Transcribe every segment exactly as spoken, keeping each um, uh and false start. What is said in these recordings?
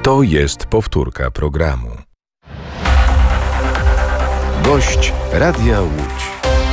To jest powtórka programu. Gość Radia Łódź.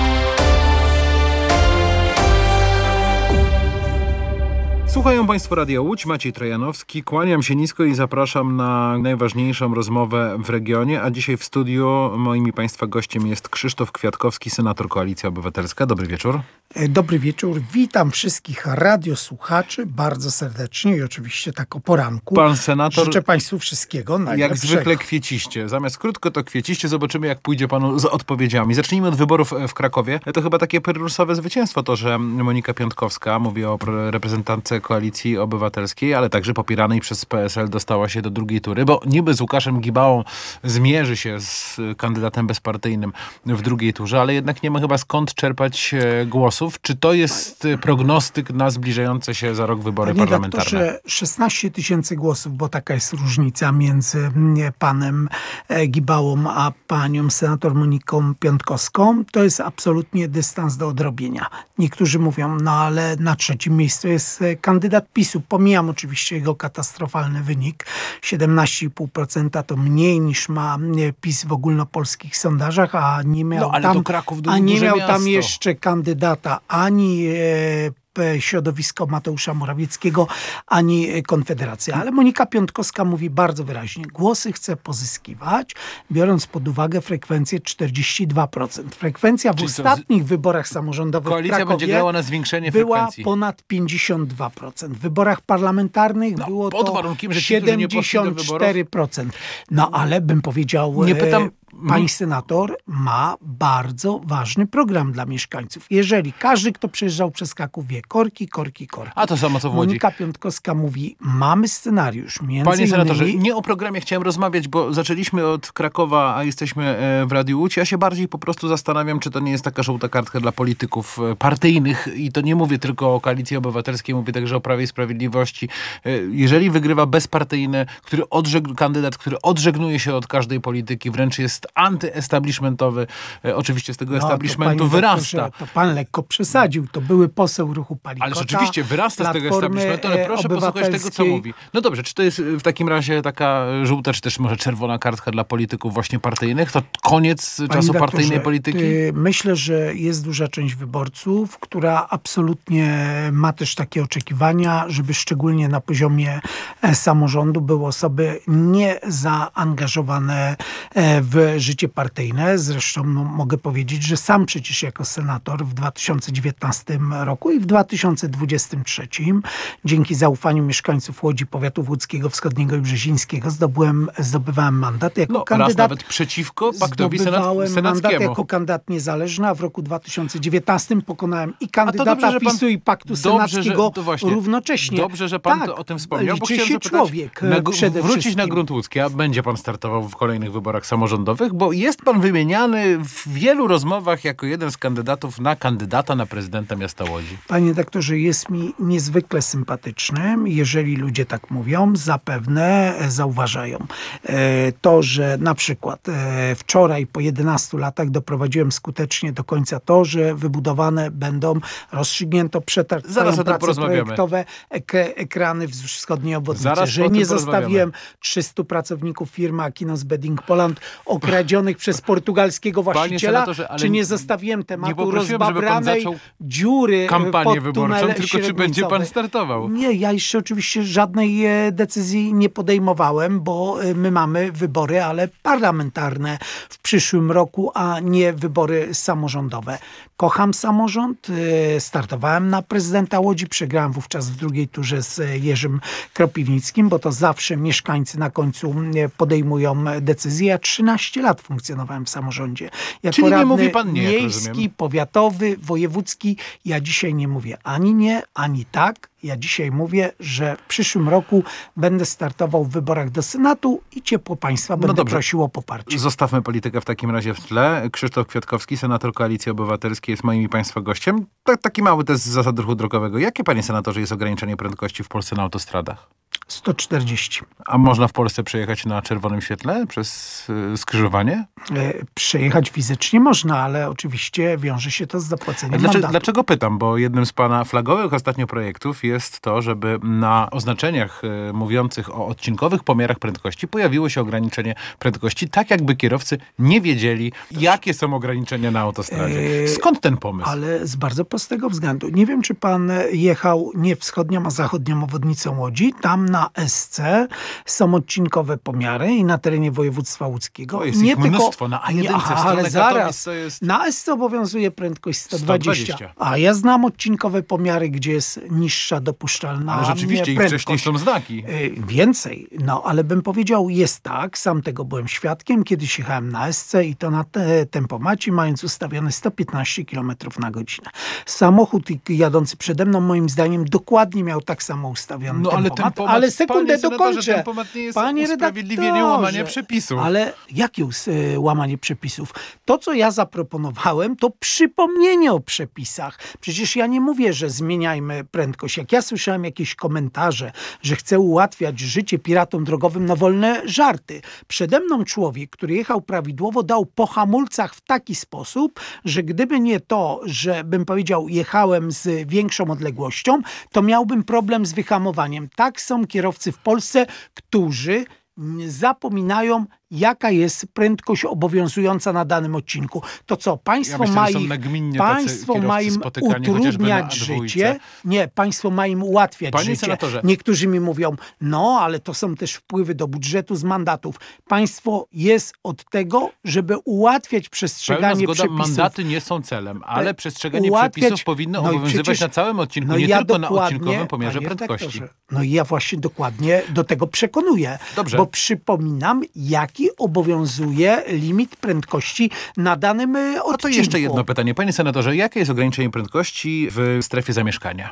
Słuchają Państwo Radia Łódź, Maciej Trojanowski. Kłaniam się nisko i zapraszam na najważniejszą rozmowę w regionie. A dzisiaj w studiu moim i Państwa gościem jest Krzysztof Kwiatkowski, senator Koalicja Obywatelska. Dobry wieczór. Dobry wieczór. Witam wszystkich radiosłuchaczy bardzo serdecznie i oczywiście tak o poranku. Pan senator... Życzę Państwu wszystkiego najlepszego. Jak zwykle kwieciście. Zamiast krótko to kwieciście. Zobaczymy, jak pójdzie Panu z odpowiedziami. Zacznijmy od wyborów w Krakowie. To chyba takie pyrrusowe zwycięstwo to, że Monika Piątkowska, mówię o reprezentantce Koalicji Obywatelskiej, ale także popieranej przez P S L, dostała się do drugiej tury, bo niby z Łukaszem Gibałą zmierzy się z kandydatem bezpartyjnym w drugiej turze, ale jednak nie ma chyba skąd czerpać głosów. Czy to jest prognostyk na zbliżające się za rok wybory Panie parlamentarne? Doktorze, szesnaście tysięcy głosów, bo taka jest różnica między panem Gibałą a panią senator Moniką Piątkowską. To jest absolutnie dystans do odrobienia. Niektórzy mówią, no ale na trzecim miejscu jest kandydat PiSu. Pomijam oczywiście jego katastrofalny wynik. siedemnaście i pół procent to mniej niż ma PiS w ogólnopolskich sondażach, a nie miał no, ale tam, to Kraków a nie miał miasto. tam jeszcze kandydata ani e, środowisko Mateusza Morawieckiego, ani Konfederacja. Ale Monika Piątkowska mówi bardzo wyraźnie, głosy chce pozyskiwać, biorąc pod uwagę frekwencję czterdzieści dwa procent. Frekwencja w Czyli ostatnich z... wyborach samorządowych Koalicja w Krakowie będzie grała na zwiększenie była frekwencji. ponad pięćdziesiąt dwa procent. W wyborach parlamentarnych no, było pod to warunkiem, że siedemdziesiąt cztery procent. No ale bym powiedział... Nie pytam... Pani senator ma bardzo ważny program dla mieszkańców. Jeżeli każdy, kto przejeżdżał przez Kraków, wie, korki, korki, korki. A to samo co w Łodzi. Monika Piątkowska mówi, mamy scenariusz. Między Panie senatorze, innymi... nie o programie chciałem rozmawiać, bo zaczęliśmy od Krakowa, a jesteśmy w Radiu Łódź. Ja się bardziej po prostu zastanawiam, czy to nie jest taka żółta kartka dla polityków partyjnych i to nie mówię tylko o Koalicji Obywatelskiej, mówię także o Prawie i Sprawiedliwości. Jeżeli wygrywa bezpartyjny, który odżeg... kandydat, który odżegnuje się od każdej polityki, wręcz jest antyestablishmentowy, oczywiście z tego no, establishmentu to wyrasta. Doktorze, to pan lekko przesadził. To były poseł ruchu Palikota. Ale rzeczywiście wyrasta z tego establishmentu, ale proszę posłuchać tego, co mówi. No dobrze, czy to jest w takim razie taka żółta, czy też może czerwona kartka dla polityków właśnie partyjnych? To koniec Panie czasu doktorze, partyjnej polityki? Myślę, że jest duża część wyborców, która absolutnie ma też takie oczekiwania, żeby szczególnie na poziomie samorządu były osoby niezaangażowane w życie partyjne. Zresztą no, mogę powiedzieć, że sam przecież jako senator w dwa tysiące dziewiętnastym roku i w dwa tysiące dwudziestym trzecim dzięki zaufaniu mieszkańców Łodzi, powiatów łódzkiego, wschodniego i brzezińskiego zdobyłem, zdobywałem mandat jako no, kandydat. Raz nawet przeciwko paktowi zdobywałem senat- mandat jako kandydat niezależny, a w roku dwa tysiące dziewiętnastym pokonałem i kandydata dobrze, PiSu pan, i paktu dobrze, senackiego że, właśnie, równocześnie. Dobrze, że pan tak, to o tym wspomniał, bo liczy chciałem się zapytać, człowiek na, przede wrócić wszystkim. na grunt łódzki, a będzie pan startował w kolejnych wyborach samorządowych, bo jest pan wymieniany w wielu rozmowach jako jeden z kandydatów na kandydata na prezydenta miasta Łodzi. Panie doktorze, jest mi niezwykle sympatyczny. Jeżeli ludzie tak mówią, zapewne zauważają. To, że na przykład wczoraj po jedenastu latach doprowadziłem skutecznie do końca to, że wybudowane będą, rozstrzygnięto, przetarg, Zaraz o tym prace porozmawiamy. projektowe, ek- ekrany wzdłuż wschodniej obwodnicy. Zaraz że o tym nie porozmawiamy. zostawiłem trzystu pracowników firmy Akinos Bedding Poland okradzionych przez portugalskiego właściciela, czy nie zostawiłem tematu rozbabranej dziury kampanię pod wyborczą, tunel tylko czy będzie pan startował? Nie, ja jeszcze oczywiście żadnej decyzji nie podejmowałem, bo my mamy wybory, ale parlamentarne w przyszłym roku, a nie wybory samorządowe. Kocham samorząd, startowałem na prezydenta Łodzi, przegrałem wówczas w drugiej turze z Jerzym Kropiwnickim, bo to zawsze mieszkańcy na końcu podejmują decyzje. Ja trzynaście lat funkcjonowałem w samorządzie. Jako Czyli nie radny mówi pan nie, miejski, rozumiem. powiatowy, wojewódzki. Ja dzisiaj nie mówię ani nie, ani tak. Ja dzisiaj mówię, że w przyszłym roku będę startował w wyborach do Senatu i ciepło państwa będę dobrze. prosił o poparcie. Zostawmy politykę w takim razie w tle. Krzysztof Kwiatkowski, senator Koalicji Obywatelskiej, jest moim i państwa gościem. Tak, taki mały test z zasad ruchu drogowego. Jakie, panie senatorze, jest ograniczenie prędkości w Polsce na autostradach? sto czterdzieści. A można w Polsce przejechać na czerwonym świetle przez y, skrzyżowanie? E, przejechać fizycznie można, ale oczywiście wiąże się to z zapłaceniem Dlaczego, mandatu. dlaczego pytam? Bo jednym z pana flagowych ostatnio projektów jest to, żeby na oznaczeniach y, mówiących o odcinkowych pomiarach prędkości pojawiło się ograniczenie prędkości, tak jakby kierowcy nie wiedzieli, jakie są ograniczenia na autostradzie. Skąd ten pomysł? Ale z bardzo prostego względu. Nie wiem, czy pan jechał nie wschodnią, a zachodnią obwodnicą Łodzi. Tam na S C są odcinkowe pomiary i na terenie województwa łódzkiego. O, jest nie ich tylko, mnóstwo. Na A jeden nie, w aha, stronę ale Katowic zaraz. to jest... Na S C obowiązuje prędkość sto dwadzieścia. sto dwadzieścia. A ja znam odcinkowe pomiary, gdzie jest niższa dopuszczalna Ale rzeczywiście i prędkość. wcześniej są znaki. Y, Więcej, no ale bym powiedział, jest tak, sam tego byłem świadkiem, kiedyś jechałem na S C i to na te tempomacie, mając ustawione sto piętnaście kilometrów na godzinę. Samochód jadący przede mną, moim zdaniem, dokładnie miał tak samo ustawiony No ale tempomat, tempomat, ale sekundę panie senatorze, dokończę. tempomat nie jest Panie usprawiedliwieniem redaktorze, łamania przepisów. Ale jakie us- y, łamanie przepisów? To, co ja zaproponowałem, to przypomnienie o przepisach. Przecież ja nie mówię, że zmieniajmy prędkość. Jak ja słyszałem jakieś komentarze, że chcę ułatwiać życie piratom drogowym, no wolne żarty. Przede mną człowiek, który jechał prawidłowo, dał po hamulcach w taki sposób, że gdyby nie to, że bym powiedział, jechałem z większą odległością, to miałbym problem z wyhamowaniem. Tak są kierowcy w Polsce, którzy zapominają, jaka jest prędkość obowiązująca na danym odcinku. To co, państwo Ja myślę, ma że są ich, nagminnie tacy państwo kierowcy ma im spotykani chociażby na utrudniać A dwa. życie? Nie, państwo ma im ułatwiać Panie życie. senatorze. Niektórzy mi mówią, no ale to są też wpływy do budżetu z mandatów. Państwo jest od tego, żeby ułatwiać Pełna przestrzeganie zgoda, przepisów. mandaty nie są celem, ale przestrzeganie ułatwiać- przepisów powinno no i obowiązywać przecież- na całym odcinku, no i nie ja tylko na dokładnie, odcinkowym pomiarze panie prędkości. redaktorze, No i ja właśnie dokładnie do tego przekonuję. Dobrze. Bo przypominam, jaki obowiązuje limit prędkości na danym y, odcinku. A to jeszcze jedno pytanie. Panie senatorze, jakie jest ograniczenie prędkości w strefie zamieszkania?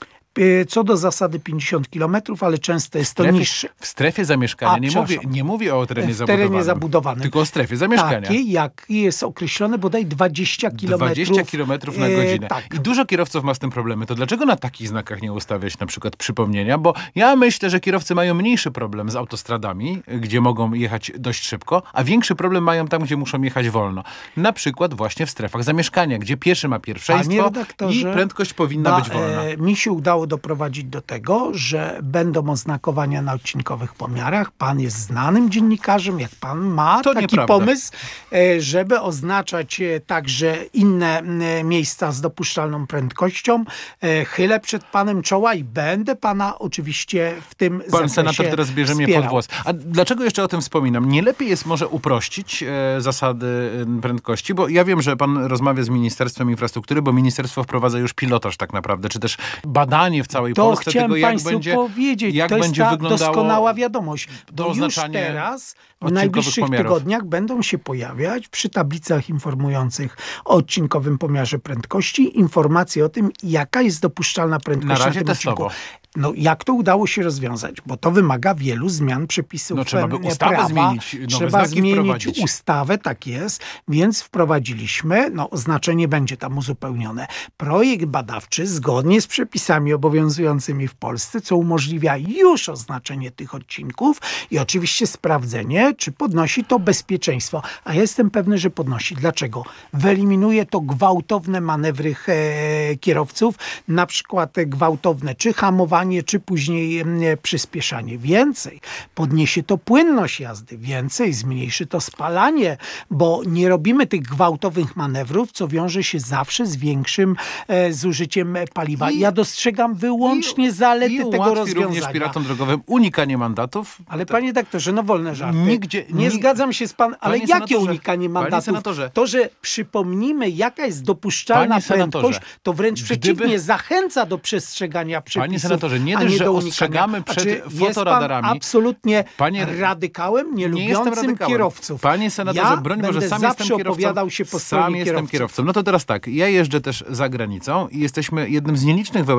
Y, Co do zasady pięćdziesiąt kilometrów, ale często jest to Strefie, niższe. w strefie zamieszkania. A, Nie mówię, przepraszam. nie mówię o terenie W zabudowanym. terenie zabudowanym. Tylko o strefie zamieszkania. Takie, jak jest określone, bodaj dwadzieścia kilometrów. dwadzieścia kilometrów na godzinę. E, tak. I dużo kierowców ma z tym problemy. To dlaczego na takich znakach nie ustawiać na przykład przypomnienia? Bo ja myślę, że kierowcy mają mniejszy problem z autostradami, gdzie mogą jechać dość szybko, a większy problem mają tam, gdzie muszą jechać wolno. Na przykład właśnie w strefach zamieszkania, gdzie pieszy ma Panie pierwszeństwo i redaktorze, prędkość powinna ba- być wolna. E, mi się udało doprowadzić do tego, że będą oznakowania na odcinkowych pomiarach. Pan jest znanym dziennikarzem, jak pan ma To taki nieprawda. pomysł, e, żeby oznaczać e, także inne e, miejsca z dopuszczalną prędkością. E, chylę przed panem czoła i będę pana oczywiście w tym Pan zakresie senator teraz bierze mnie pod wspierał. włos. A dlaczego jeszcze o tym wspominam? Nie lepiej jest może uprościć e, zasady e, prędkości? Bo ja wiem, że pan rozmawia z Ministerstwem Infrastruktury, bo ministerstwo wprowadza już pilotaż tak naprawdę, czy też badanie w całej To Polsce chciałem tego, jak państwu będzie, powiedzieć, jak to jest będzie ta wyglądało doskonała wiadomość. do Bo już oznaczania teraz, w odcinkowych najbliższych pomiarów. tygodniach będą się pojawiać przy tablicach informujących o odcinkowym pomiarze prędkości informacje o tym, jaka jest dopuszczalna prędkość Na na, razie tym testowo. odcinku. No jak to udało się rozwiązać? Bo to wymaga wielu zmian przepisów No, trzeba by em, ustawę prawa. zmienić, nowe Trzeba znaki zmienić wprowadzić. ustawę, tak jest, więc wprowadziliśmy, no oznaczenie będzie tam uzupełnione. Projekt badawczy zgodnie z przepisami obowiązującymi w Polsce, co umożliwia już oznaczenie tych odcinków i oczywiście sprawdzenie, czy podnosi to bezpieczeństwo. A ja jestem pewny, że podnosi. Dlaczego? Wyeliminuje to gwałtowne manewry e, kierowców, na przykład e, gwałtowne czy hamowanie, czy później e, przyspieszanie. Więcej, podniesie to płynność jazdy. Więcej, zmniejszy to spalanie, bo nie robimy tych gwałtownych manewrów, co wiąże się zawsze z większym e, zużyciem paliwa. I- ja dostrzegam wyłącznie zalety I tego ułatwi rozwiązania. również piratom drogowym unikanie mandatów. Ale panie doktorze, no wolne żarty. Nigdzie- nie ni- zgadzam się z pan, ale Panie jakie senatorze, unikanie panie mandatów? senatorze. To, że przypomnimy, jaka jest dopuszczalna Panie senatorze, prędkość, to wręcz gdyby- przeciwnie, zachęca do przestrzegania przepisów. Panie senatorze, nie a dość, że do unikania. ostrzegamy przed Znaczy, fotoradarami. Jest pan absolutnie Panie- radykałem, nie, Nie jestem lubiącym radykałem. kierowców. Panie senatorze, ja broń Boże, będę sam zawsze jestem kierowcą. opowiadał się po sam stronie jestem kierowców. kierowcą. No to teraz tak, ja jeżdżę też za granicą i jesteśmy jednym z nielicznych w Europie krajów,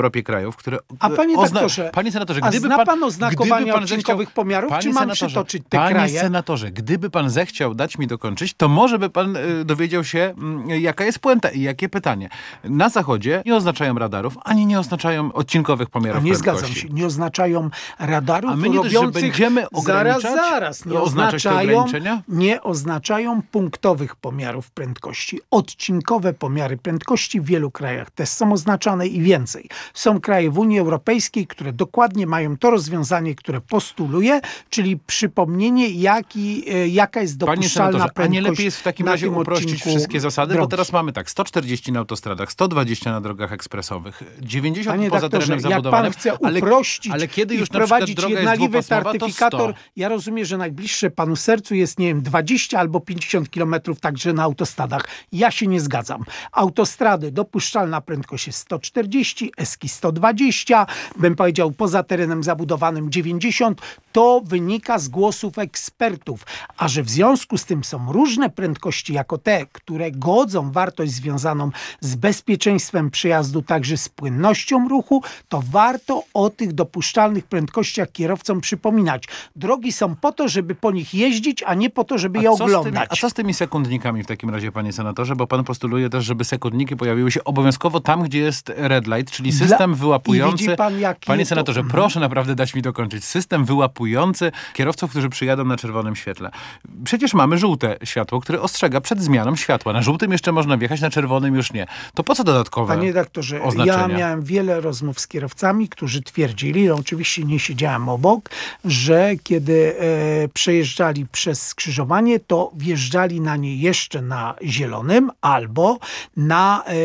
krajów, które... A panie ozna- doktorze, panie senatorze, a gdyby zna pan, pan oznakowania gdyby pan odcinkowych zechciał, pomiarów, panie czy mam senatorze, przytoczyć te panie kraje? senatorze, gdyby pan zechciał dać mi dokończyć, to może by pan y, dowiedział się, y, jaka jest puenta i jakie pytanie. Na zachodzie nie oznaczają radarów, ani nie oznaczają odcinkowych pomiarów Nie prędkości. zgadzam się. Nie oznaczają radarów A my nie dość, że robiących... będziemy zaraz, ograniczać, zaraz. Nie oznaczać te oznaczają, ograniczenia? nie oznaczają punktowych pomiarów prędkości. Odcinkowe pomiary prędkości w wielu krajach też są oznaczane i więcej. Są kraje w Unii Europejskiej, które dokładnie mają to rozwiązanie, które postuluje, czyli przypomnienie, jaki, jaka jest Panie dopuszczalna senatorze, a prędkość. nie lepiej jest w takim na razie tym uprościć odcinku wszystkie zasady, drogi. bo teraz mamy tak, sto czterdzieści na autostradach, sto dwadzieścia na drogach ekspresowych, dziewięćdziesiąt Panie poza doktorze, terenem jak zabudowanym. pan chce ale, uprościć ale kiedy i już na przykład wprowadzić droga jest jednoliwy dwupasmowa, to certyfikator, sto. ja rozumiem, że najbliższe panu sercu jest, nie wiem, dwadzieścia albo pięćdziesiąt kilometrów także na autostradach. Ja się nie zgadzam. Autostrady, dopuszczalna prędkość jest sto czterdzieści, eski sto dwadzieścia, bym powiedział poza terenem zabudowanym dziewięćdziesiąt. To wynika z głosów ekspertów. A że w związku z tym są różne prędkości jako te, które godzą wartość związaną z bezpieczeństwem przejazdu, także z płynnością ruchu, to warto o tych dopuszczalnych prędkościach kierowcom przypominać. Drogi są po to, żeby po nich jeździć, a nie po to, żeby je A co, z tymi, oglądać. a co z tymi sekundnikami w takim razie, panie senatorze? Bo pan postuluje też, żeby sekundniki pojawiły się obowiązkowo tam, gdzie jest red light, czyli system Dla... wyłapujący... I widzi pan, jakie Panie to- senatorze, proszę naprawdę dać mi dokończyć. System wyłapujący kierowców, którzy przyjadą na czerwonym świetle. Przecież mamy żółte światło, które ostrzega przed zmianą światła. Na żółtym jeszcze można wjechać, na czerwonym już nie. To po co dodatkowe Panie doktorze, oznaczenia? ja miałem wiele rozmów z kierowcami, którzy twierdzili, no oczywiście nie siedziałem obok, że kiedy e, przejeżdżali przez skrzyżowanie, to wjeżdżali na nie jeszcze na zielonym albo na e,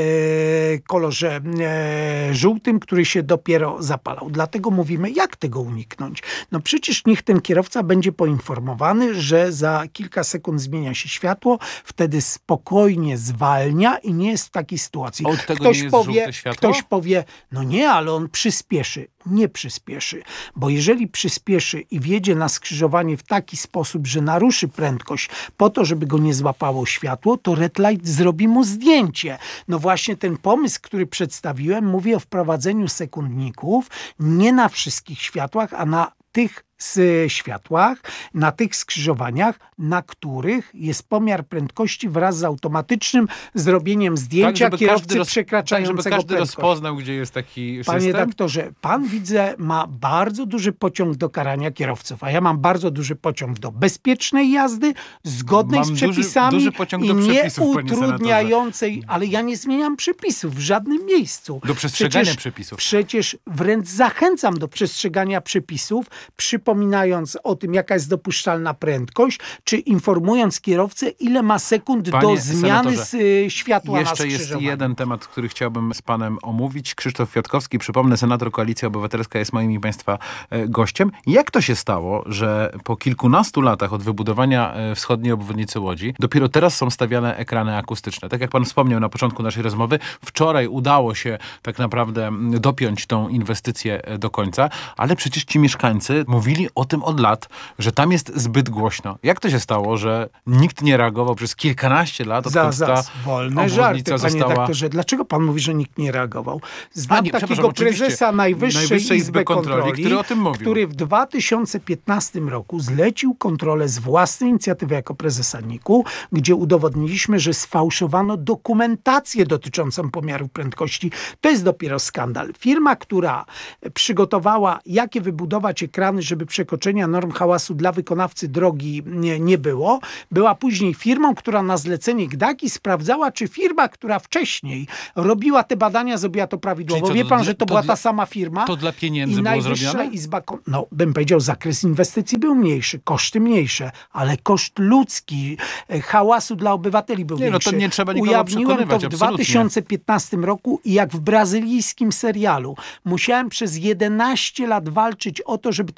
kolorze e, żółtym, który się dopiero zapalał. Dlatego mówimy, jak tego uniknąć? No przecież niech ten kierowca będzie poinformowany, że za kilka sekund zmienia się światło, wtedy spokojnie zwalnia i nie jest w takiej sytuacji. Od tego Ktoś nie jest powie, żółte światło? ktoś powie, no nie, ale on przyspieszy. Nie przyspieszy, bo jeżeli przyspieszy i wjedzie na skrzyżowanie w taki sposób, że naruszy prędkość po to, żeby go nie złapało światło, to red light zrobi mu zdjęcie. No właśnie ten pomysł, który przedstawiłem, mówi o wprowadzeniu sekundników nie na wszystkich światłach, a na tych z światłach, na tych skrzyżowaniach, na których jest pomiar prędkości wraz z automatycznym zrobieniem zdjęcia żeby kierowcy każdy roz- przekraczającego tak, żeby każdy prędkość. rozpoznał, gdzie jest taki Panie system. doktorze, pan widzę ma bardzo duży pociąg do karania kierowców, a ja mam bardzo duży pociąg do bezpiecznej jazdy, zgodnej Mam z duży- przepisami duży pociąg i do nie przepisów, panie utrudniającej, ale ja nie zmieniam przepisów w żadnym miejscu. Do przestrzegania Przecież- przepisów. Przecież wręcz zachęcam do przestrzegania przepisów, przypominając o tym, jaka jest dopuszczalna prędkość, czy informując kierowcę, ile ma sekund Panie do zmiany senatorze, z y, światła na Jeszcze jest skrzyżowaniu. jeden temat, który chciałbym z panem omówić. Krzysztof Kwiatkowski, przypomnę, senator Koalicja Obywatelska jest moim i państwa e, gościem. Jak to się stało, że po kilkunastu latach od wybudowania e, wschodniej obwodnicy Łodzi dopiero teraz są stawiane ekrany akustyczne? Tak jak pan wspomniał na początku naszej rozmowy, wczoraj udało się tak naprawdę m, dopiąć tą inwestycję e, do końca, ale przecież ci mieszkańcy mówili o tym od lat, że tam jest zbyt głośno. Jak to się stało, że nikt nie reagował przez kilkanaście lat, odkąd Za, ta za, wolne żarty, obwodnica panie została... doktorze. Dlaczego pan mówi, że nikt nie reagował? Znam A nie, przepraszam, takiego oczywiście. prezesa Najwyższej, Najwyższej Izby, Izby Kontroli, Kontroli, który o tym mówił. który w dwa tysiące piętnastym roku zlecił kontrolę z własnej inicjatywy jako prezesa niku, gdzie udowodniliśmy, że sfałszowano dokumentację dotyczącą pomiaru prędkości. To jest dopiero skandal. Firma, która przygotowała, jakie wybudować ekrany, żeby przekroczenia norm hałasu dla wykonawcy drogi nie, nie było, była później firmą, która na zlecenie Gdaki sprawdzała, czy firma, która wcześniej robiła te badania, zrobiła to prawidłowo. Czyli co, Wie to pan, dla- że to, to była dla- ta sama firma? To dla pieniędzy I było Najwyższa zrobione? Izba, Kon- no bym powiedział, zakres inwestycji był mniejszy, koszty mniejsze, ale koszt ludzki, e, hałasu dla obywateli był Nie, no większy. to nie trzeba nikogo Ujawniłem to przekonywać, w absolutnie. dwa tysiące piętnastym roku i jak w brazylijskim serialu. Musiałem przez jedenaście lat walczyć o to, żeby ta inwestycja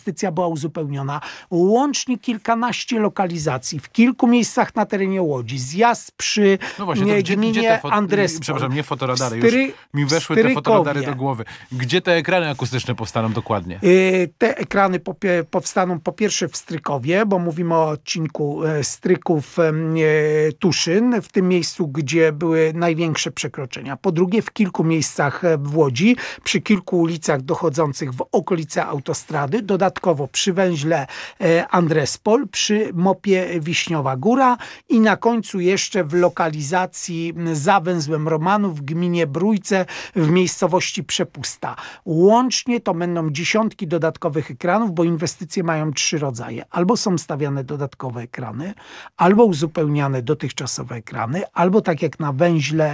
inwestycja była uzupełniona. Łącznie kilkanaście lokalizacji w kilku miejscach na terenie Łodzi. Zjazd przy no właśnie, to gdzie, gminie gdzie te fo- Andrespol. Przepraszam, nie fotoradary, Stry, już mi weszły te fotoradary do głowy. Gdzie te ekrany akustyczne powstaną dokładnie? Te ekrany popie- powstaną po pierwsze w Strykowie, bo mówimy o odcinku Stryków e, Tuszyn, w tym miejscu, gdzie były największe przekroczenia. Po drugie w kilku miejscach w Łodzi, przy kilku ulicach dochodzących w okolice autostrady, dodatkowo przy węźle e, Andrespol, przy mopie Wiśniowa Góra i na końcu jeszcze w lokalizacji za węzłem Romanów w gminie Brójce w miejscowości Przepusta. Łącznie to będą dziesiątki dodatkowych ekranów, bo inwestycje mają trzy rodzaje. Albo są stawiane dodatkowe ekrany, albo uzupełniane dotychczasowe ekrany, albo tak jak na węźle,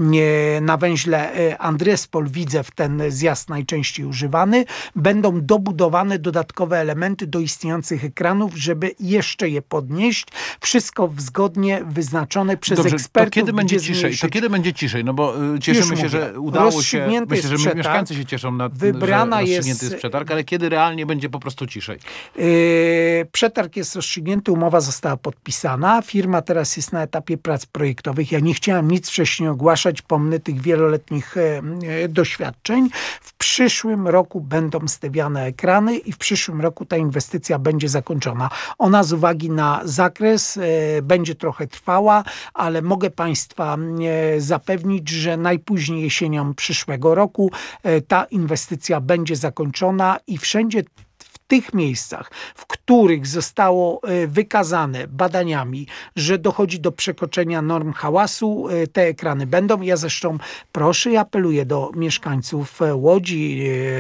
na węźle Andrespol widzę w ten zjazd najczęściej używany, będą dobudowane dodatkowe elementy do istniejących ekranów, żeby jeszcze je podnieść. Wszystko zgodnie wyznaczone przez Dobrze, ekspertów. To kiedy będzie ciszej? Zmniejszyć. To kiedy będzie ciszej? No bo y, cieszymy Już się, mówię. że udało się. Myślę, że przetarg. mieszkańcy się cieszą, na, Wybrana że rozstrzygnięty jest, jest przetarg, ale kiedy realnie będzie po prostu ciszej? Yy, przetarg jest rozstrzygnięty, umowa została podpisana. Firma teraz jest na etapie prac projektowych. Ja nie chciałem nic wcześniej ogłaszać, pomny tych wieloletnich e, e, doświadczeń. W przyszłym roku będą stawiane ekrany i w przyszłym roku ta inwestycja będzie zakończona. Ona z uwagi na zakres e, będzie trochę trwała, ale mogę Państwa e, zapewnić, że najpóźniej jesienią przyszłego roku e, ta inwestycja będzie zakończona i wszędzie w tych miejscach, w których zostało wykazane badaniami, że dochodzi do przekroczenia norm hałasu, te ekrany będą. Ja zresztą proszę i apeluję do mieszkańców Łodzi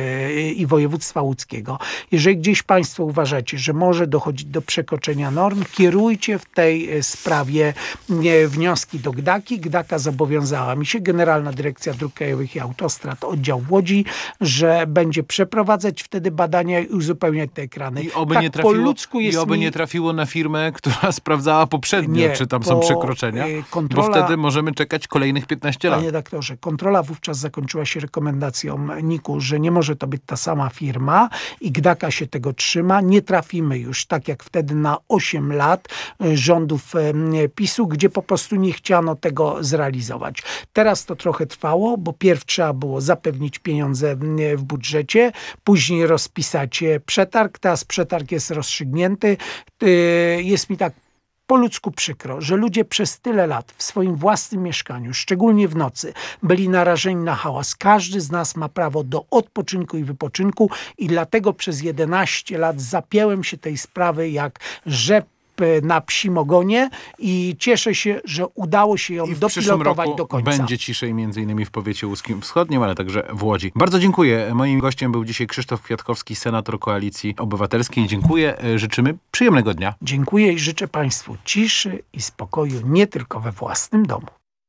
i województwa łódzkiego. Jeżeli gdzieś Państwo uważacie, że może dochodzić do przekroczenia norm, kierujcie w tej sprawie wnioski do GDAKi. GDAKa zobowiązała mi się, Generalna Dyrekcja Dróg Krajowych i Autostrad, oddział w Łodzi, że będzie przeprowadzać wtedy badania i uzupełniać te ekrany. I oby, tak nie, trafiło, po ludzku jest i oby mi... nie trafiło na firmę, która sprawdzała poprzednio, Nie, czy tam bo, są przekroczenia, y, kontrola... bo wtedy możemy czekać kolejnych piętnaście lat. Panie redaktorze, kontrola wówczas zakończyła się rekomendacją niku, że nie może to być ta sama firma i GDAKa się tego trzyma. Nie trafimy już, tak jak wtedy, na osiem lat rządów PiSu, gdzie po prostu nie chciano tego zrealizować. Teraz to trochę trwało, bo pierw trzeba było zapewnić pieniądze w budżecie, później rozpisać przetarg. Teraz przetarg jest rozstrzygnięty. Jest mi tak po ludzku przykro, że ludzie przez tyle lat w swoim własnym mieszkaniu, szczególnie w nocy, byli narażeni na hałas. Każdy z nas ma prawo do odpoczynku i wypoczynku i dlatego przez jedenaście lat zapięłem się tej sprawy jak rzep na psim ogonie i cieszę się, że udało się ją I w przyszłym dopilotować roku do końca. będzie ciszej między innymi w powiecie łódzkim wschodnim, ale także w Łodzi. Bardzo dziękuję. Moim gościem był dzisiaj Krzysztof Kwiatkowski, senator Koalicji Obywatelskiej. Dziękuję. Życzymy przyjemnego dnia. Dziękuję i życzę Państwu ciszy i spokoju nie tylko we własnym domu.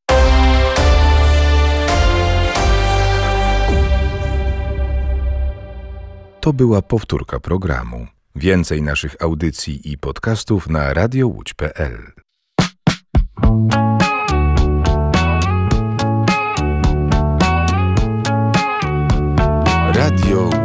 To była powtórka programu. Więcej naszych audycji i podcastów na radio łódź kropka pe el. Radio